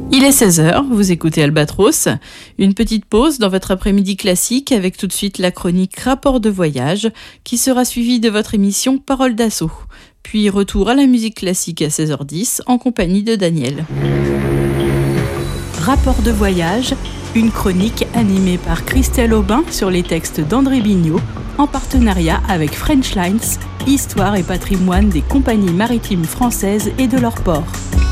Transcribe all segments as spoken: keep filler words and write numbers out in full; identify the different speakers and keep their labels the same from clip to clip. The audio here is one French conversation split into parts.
Speaker 1: Il est seize heures, vous écoutez Albatros. Une petite pause dans votre après-midi classique avec tout de suite la chronique Rapport de voyage qui sera suivie de votre émission Parole d'assaut. Puis retour à la musique classique à seize heures dix en compagnie de Daniel. Rapport de voyage, une chronique animée par Christelle Aubin sur les textes d'André Bignot en partenariat avec French Lines, histoire et patrimoine des compagnies maritimes françaises et de leurs ports.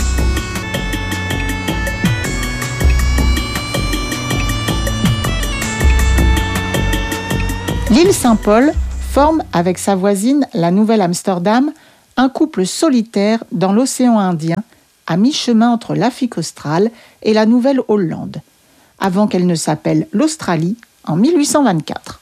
Speaker 2: L'île Saint-Paul forme avec sa voisine, la Nouvelle-Amsterdam, un couple solitaire dans l'océan Indien, à mi-chemin entre l'Afrique australe et la Nouvelle-Hollande, avant qu'elle ne s'appelle l'Australie en mille huit cent vingt-quatre.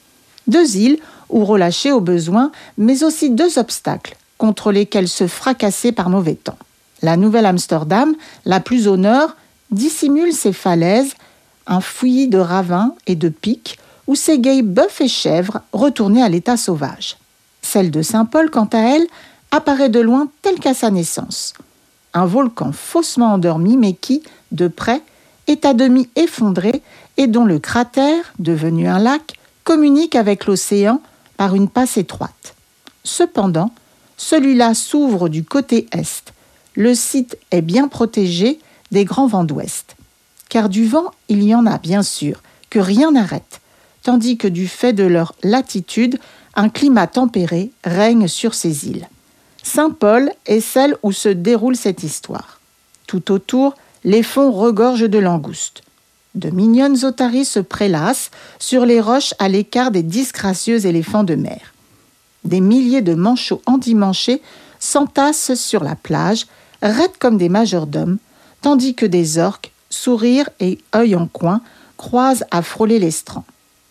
Speaker 2: Deux îles où relâcher au besoin, mais aussi deux obstacles contre lesquels se fracasser par mauvais temps. La Nouvelle-Amsterdam, la plus au nord, dissimule ses falaises, un fouillis de ravins et de pics, où s'égayent bœufs et chèvres retournés à l'état sauvage. Celle de Saint-Paul, quant à elle, apparaît de loin telle qu'à sa naissance. Un volcan faussement endormi, mais qui, de près, est à demi effondré et dont le cratère, devenu un lac, communique avec l'océan par une passe étroite. Cependant, celui-là s'ouvre du côté est. Le site est bien protégé des grands vents d'ouest. Car du vent, il y en a bien sûr, que rien n'arrête, tandis que du fait de leur latitude, un climat tempéré règne sur ces îles. Saint-Paul est celle où se déroule cette histoire. Tout autour, les fonds regorgent de langoustes. De mignonnes otaries se prélassent sur les roches à l'écart des disgracieux éléphants de mer. Des milliers de manchots endimanchés s'entassent sur la plage, raides comme des majordomes, tandis que des orques, sourires et œil en coin, croisent à frôler l'estran.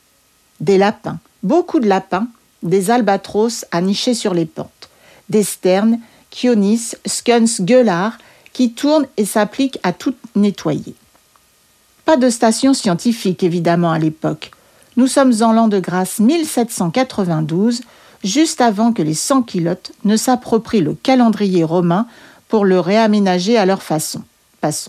Speaker 2: Des lapins, beaucoup de lapins, des albatros à nicher sur les pentes, des sternes, chionis, skunks gueulards qui tournent et s'appliquent à tout nettoyer. Pas de station scientifique évidemment à l'époque. Nous sommes en l'an de grâce mille sept cent quatre-vingt-douze, juste avant que les sans-culottes ne s'approprient le calendrier romain pour le réaménager à leur façon. Passons.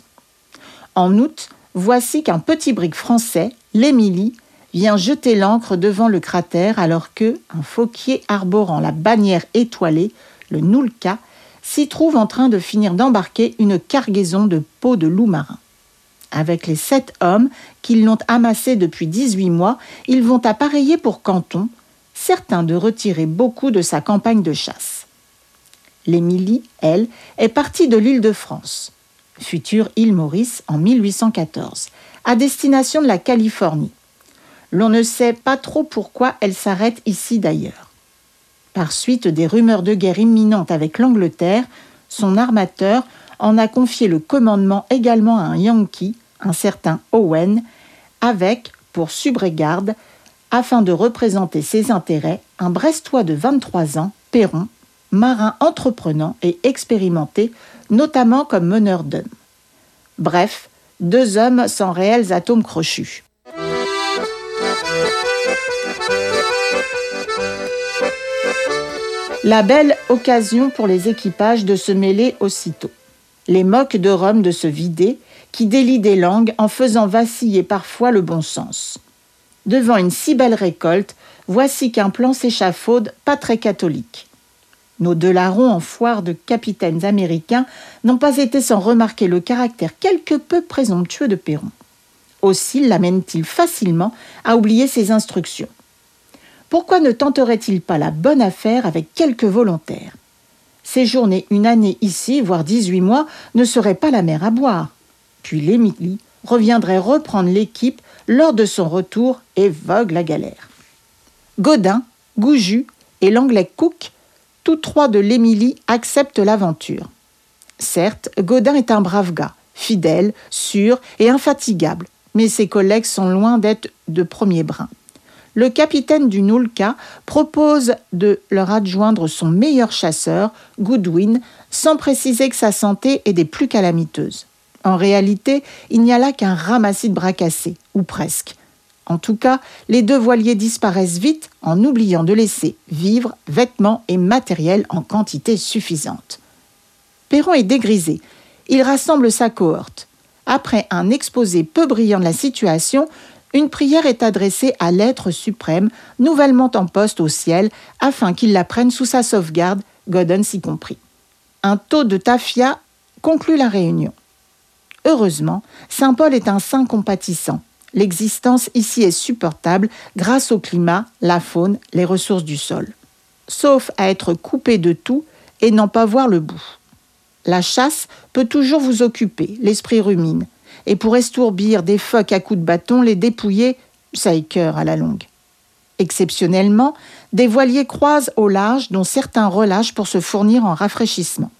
Speaker 2: En août, voici qu'un petit brick français, l'Émilie, vient jeter l'ancre devant le cratère alors que, un phoquier arborant la bannière étoilée, le Noulka, s'y trouve en train de finir d'embarquer une cargaison de peaux de loup marin. Avec les sept hommes qui l'ont amassé depuis dix-huit mois, ils vont appareiller pour Canton, certains de retirer beaucoup de sa campagne de chasse. L'Émilie, elle, est partie de l'île de France, future île Maurice en mille huit cent quatorze, à destination de la Californie. L'on ne sait pas trop pourquoi elle s'arrête ici d'ailleurs. Par suite des rumeurs de guerre imminente avec l'Angleterre, son armateur en a confié le commandement également à un Yankee, un certain Owen, avec, pour subrégarde, afin de représenter ses intérêts, un Brestois de vingt-trois ans, Perron, marin entreprenant et expérimenté, notamment comme meneur d'hommes. Bref, deux hommes sans réels atomes crochus. La belle occasion pour les équipages de se mêler aussitôt. Les moques de Rome de se vider, qui délient des langues en faisant vaciller parfois le bon sens. Devant une si belle récolte, voici qu'un plan s'échafaude pas très catholique. Nos deux larrons en foire de capitaines américains n'ont pas été sans remarquer le caractère quelque peu présomptueux de Perron. Aussi l'amène-t-il facilement à oublier ses instructions. Pourquoi ne tenterait-il pas la bonne affaire avec quelques volontaires ? Séjourner une année ici, voire dix-huit mois, ne serait pas la mer à boire. Puis l'Émilie reviendrait reprendre l'équipe lors de son retour et vogue la galère. Godin, Gouju et l'anglais Cook, tous trois de l'Émilie, acceptent l'aventure. Certes, Godin est un brave gars, fidèle, sûr et infatigable, mais ses collègues sont loin d'être de premier brin. Le capitaine du Noulka propose de leur adjoindre son meilleur chasseur, Goodwin, sans préciser que sa santé est des plus calamiteuses. En réalité, il n'y a là qu'un ramassis de bras cassés, ou presque. En tout cas, les deux voiliers disparaissent vite en oubliant de laisser vivres, vêtements et matériel en quantité suffisante. Perron est dégrisé. Il rassemble sa cohorte. Après un exposé peu brillant de la situation, une prière est adressée à l'être suprême, nouvellement en poste au ciel, afin qu'il la prenne sous sa sauvegarde, Godens y compris. Un taux de tafia conclut la réunion. Heureusement, saint Paul est un saint compatissant. L'existence ici est supportable grâce au climat, la faune, les ressources du sol. Sauf à être coupé de tout et n'en pas voir le bout. La chasse peut toujours vous occuper, l'esprit rumine. Et pour estourbir des phoques à coups de bâton, les dépouiller, ça écœure à la longue. Exceptionnellement, des voiliers croisent au large dont certains relâchent pour se fournir en rafraîchissement.